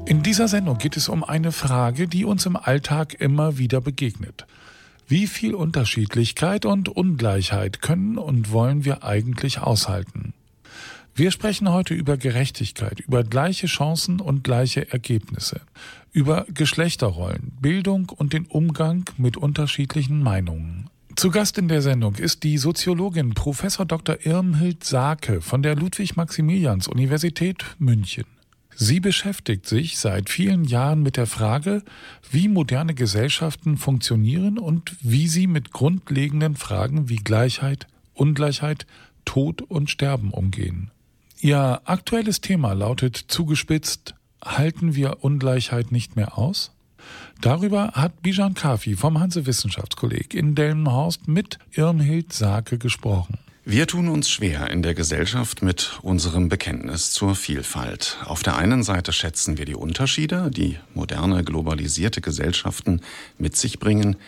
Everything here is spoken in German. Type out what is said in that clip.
In dieser Sendung geht es um eine Frage, die uns im Alltag immer wieder begegnet. Wie viel Unterschiedlichkeit und Ungleichheit können und wollen wir eigentlich aushalten? Wir sprechen heute über Gerechtigkeit, über gleiche Chancen und gleiche Ergebnisse, über Geschlechterrollen, Bildung und den Umgang mit unterschiedlichen Meinungen. Zu Gast in der Sendung ist die Soziologin Prof. Dr. Irmhild Saake von der Ludwig-Maximilians-Universität München. Sie beschäftigt sich seit vielen Jahren mit der Frage, wie moderne Gesellschaften funktionieren und wie sie mit grundlegenden Fragen wie Gleichheit, Ungleichheit, Tod und Sterben umgehen. Ihr aktuelles Thema lautet zugespitzt: Halten wir Ungleichheit nicht mehr aus? Darüber hat Bijan Kafi vom Hanse-Wissenschaftskolleg in Delmenhorst mit Irmhild Saake gesprochen. Wir tun uns schwer in der Gesellschaft mit unserem Bekenntnis zur Vielfalt. Auf der einen Seite schätzen wir die Unterschiede, die moderne, globalisierte Gesellschaften mit sich bringen.